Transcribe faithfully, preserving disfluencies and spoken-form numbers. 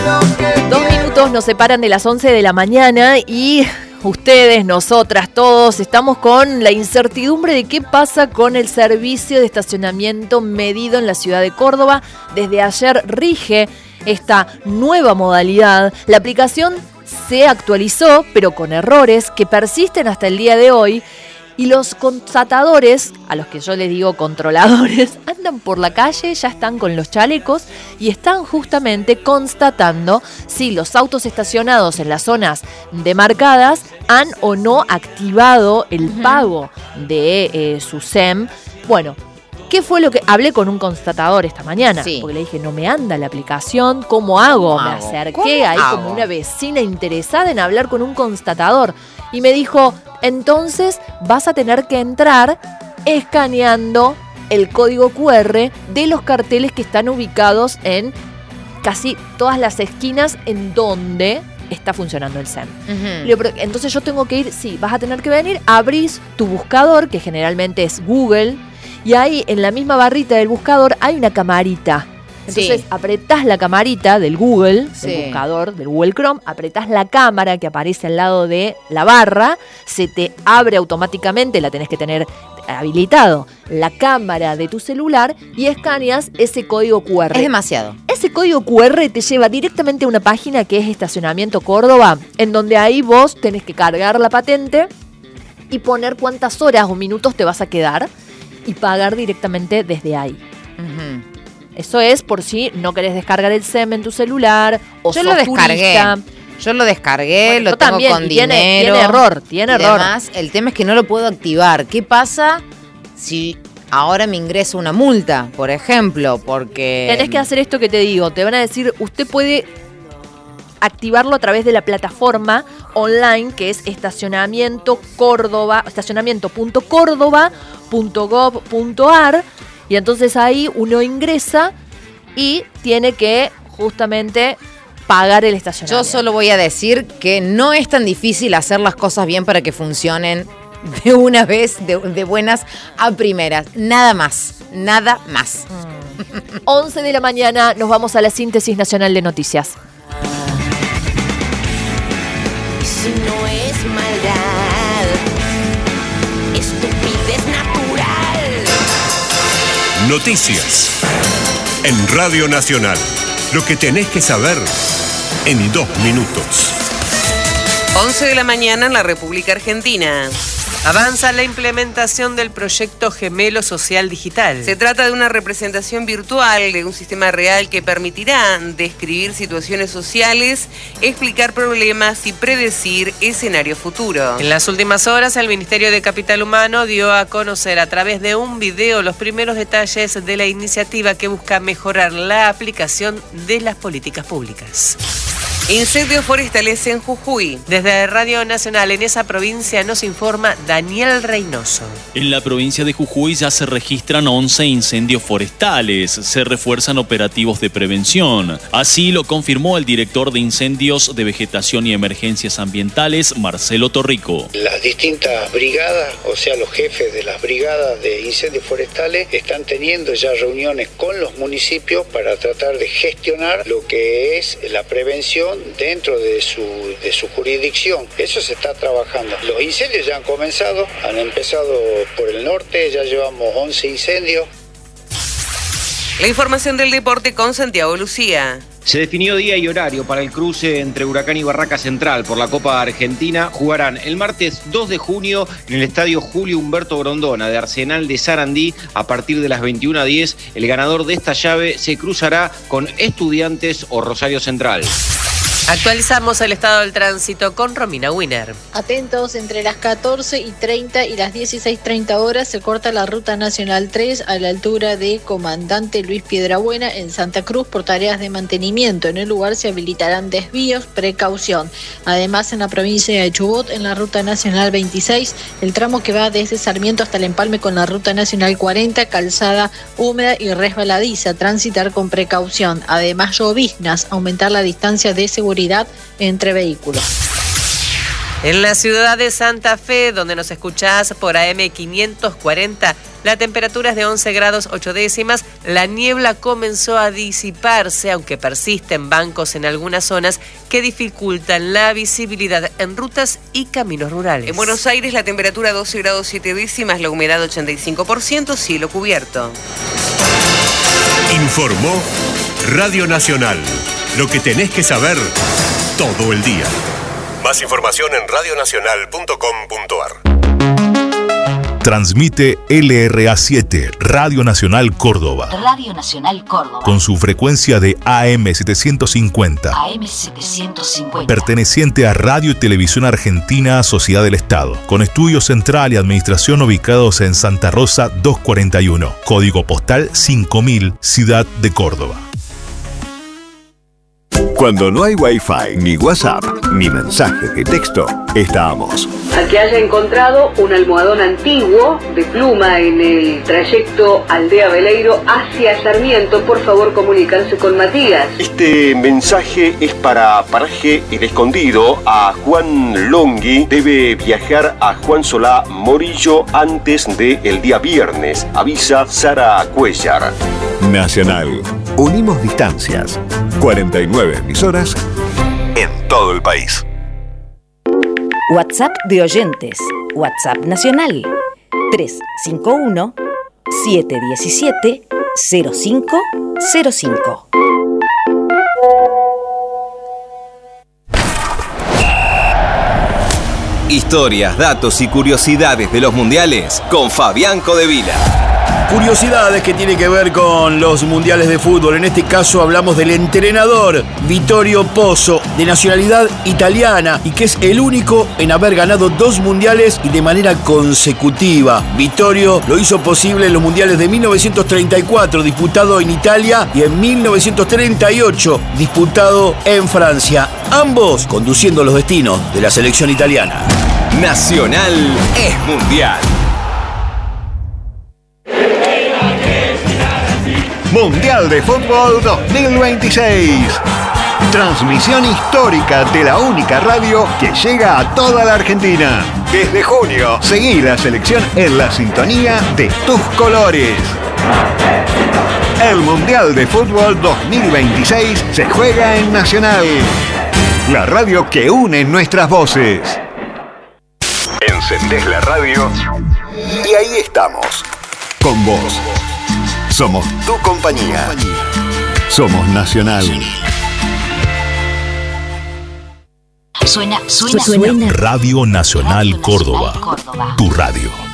Dos minutos nos separan de las once de la mañana y ustedes, nosotras, todos estamos con la incertidumbre de qué pasa con el servicio de estacionamiento medido en la ciudad de Córdoba. Desde ayer rige esta nueva modalidad. La aplicación se actualizó, pero con errores que persisten hasta el día de hoy. Y los constatadores, a los que yo les digo controladores, andan por la calle, ya están con los chalecos y están justamente constatando si los autos estacionados en las zonas demarcadas han o no activado el uh-huh. pago de eh, su S E M. Bueno, ¿qué fue lo que...? Hablé con un constatador esta mañana, sí. porque le dije, no me anda la aplicación, ¿cómo hago? ¿Cómo me hago? acerqué ahí hago? como una vecina interesada en hablar con un constatador. Y me dijo, entonces vas a tener que entrar escaneando el código cu erre de los carteles que están ubicados en casi todas las esquinas en donde está funcionando el S E M. Uh-huh. Entonces yo tengo que ir, sí, vas a tener que venir, abrís tu buscador, que generalmente es Google, y ahí en la misma barrita del buscador hay una camarita. Entonces sí. apretás la camarita del Google, sí. del buscador, del Google Chrome, apretás la cámara que aparece al lado de la barra, se te abre automáticamente, la tenés que tener habilitado, la cámara de tu celular y escaneas ese código cu erre. Es demasiado. Ese código cu erre te lleva directamente a una página que es Estacionamiento Córdoba, en donde ahí vos tenés que cargar la patente y poner cuántas horas o minutos te vas a quedar y pagar directamente desde ahí. Uh-huh. Eso es por si no querés descargar el S E M en tu celular o Yo sos lo descargué. turista. Yo lo descargué, bueno, lo tengo también, con tiene, dinero. Tiene error, tiene error. Además, el tema es que no lo puedo activar. ¿Qué pasa si ahora me ingresa una multa, por ejemplo? Porque tenés que hacer esto que te digo. Te van a decir, usted puede activarlo a través de la plataforma online que es estacionamiento Córdoba, estacionamiento punto córdoba punto gov punto ar. Y entonces ahí uno ingresa y tiene que justamente pagar el estacionamiento. Yo solo voy a decir que no es tan difícil hacer las cosas bien para que funcionen de una vez, de, de buenas a primeras. Nada más, nada más. Mm. once de la mañana nos vamos a la síntesis nacional de noticias. Si no es maldad, estupidez natural. Noticias en Radio Nacional. Lo que tenés que saber en dos minutos. once de la mañana en la República Argentina. Avanza la implementación del proyecto Gemelo Social Digital. Se trata de una representación virtual de un sistema real que permitirá describir situaciones sociales, explicar problemas y predecir escenarios futuros. En las últimas horas, el Ministerio de Capital Humano dio a conocer a través de un video los primeros detalles de la iniciativa que busca mejorar la aplicación de las políticas públicas. Incendios forestales en Jujuy. Desde Radio Nacional en esa provincia nos informa Daniel Reynoso. En la provincia de Jujuy ya se registran once incendios forestales. Se refuerzan operativos de prevención. Así lo confirmó el director de Incendios de Vegetación y Emergencias Ambientales, Marcelo Torrico. Las distintas brigadas, o sea, los jefes de las brigadas de incendios forestales, están teniendo ya reuniones con los municipios para tratar de gestionar lo que es la prevención dentro de su, de su jurisdicción. Eso se está trabajando. Los incendios ya han comenzado, han empezado por el norte, ya llevamos once incendios. La información del deporte con Santiago Lucía. Se definió día y horario para el cruce entre Huracán y Barraca Central por la Copa Argentina. Jugarán el martes dos de junio en el estadio Julio Humberto Grondona de Arsenal de Sarandí a partir de las veintiuna a diez. El ganador de esta llave se cruzará con Estudiantes o Rosario Central. Actualizamos el estado del tránsito con Romina Wiener. Atentos, entre las catorce y treinta y las dieciséis treinta horas se corta la Ruta Nacional tres a la altura de Comandante Luis Piedrabuena en Santa Cruz por tareas de mantenimiento. En el lugar se habilitarán desvíos, precaución. Además, en la provincia de Chubut, en la Ruta Nacional veintiséis, el tramo que va desde Sarmiento hasta el empalme con la Ruta Nacional cuarenta, calzada húmeda y resbaladiza, transitar con precaución. Además, lloviznas, aumentar la distancia de seguridad entre vehículos. En la ciudad de Santa Fe, donde nos escuchás por A M quinientos cuarenta, La temperatura es de once grados ocho décimas. La niebla comenzó a disiparse, aunque persisten bancos en algunas zonas que dificultan la visibilidad en rutas y caminos rurales. En Buenos Aires la temperatura doce grados siete décimas, la humedad ochenta y cinco por ciento, cielo cubierto. Informó Radio Nacional. Lo que tenés que saber todo el día. Más información en radio nacional punto com punto a r. Transmite L R A siete, Radio Nacional Córdoba. Radio Nacional Córdoba. Con su frecuencia de A M setecientos cincuenta. A M setecientos cincuenta. Perteneciente a Radio y Televisión Argentina, Sociedad del Estado. Con estudio central y administración ubicados en Santa Rosa doscientos cuarenta y uno. Código postal cinco mil, Ciudad de Córdoba. Cuando no hay Wi-Fi, ni WhatsApp, ni mensajes de texto, estamos. Al que haya encontrado un almohadón antiguo de pluma en el trayecto Aldea Veleiro hacia Sarmiento, por favor comunicarse con Matías. Este mensaje es para Paraje El Escondido. A Juan Longhi debe viajar a Juan Solá Morillo antes del día viernes. Avisa Sara Cuellar. Nacional. Unimos distancias. cuarenta y nueve emisoras en todo el país. WhatsApp de oyentes. WhatsApp nacional. tres cinco uno, siete uno siete, cero cinco cero cinco. Historias, datos y curiosidades de los mundiales con Fabián Codevila. Curiosidades que tienen que ver con los mundiales de fútbol. En este caso hablamos del entrenador Vittorio Pozzo, de nacionalidad italiana, y que es el único en haber ganado dos mundiales y de manera consecutiva. Vittorio lo hizo posible en los mundiales de mil novecientos treinta y cuatro, disputado en Italia, y en mil novecientos treinta y ocho, disputado en Francia. Ambos conduciendo los destinos de la selección italiana. Nacional es mundial. Mundial de Fútbol dos mil veintiséis. Transmisión histórica de la única radio que llega a toda la Argentina. Desde junio, seguí la selección en la sintonía de tus colores. El Mundial de Fútbol dos mil veintiséis se juega en Nacional, la radio que une nuestras voces. Encendés la radio y ahí estamos, con vos. Somos tu compañía. Somos Nacional. Suena, suena, suena. Radio Nacional Córdoba. Tu radio.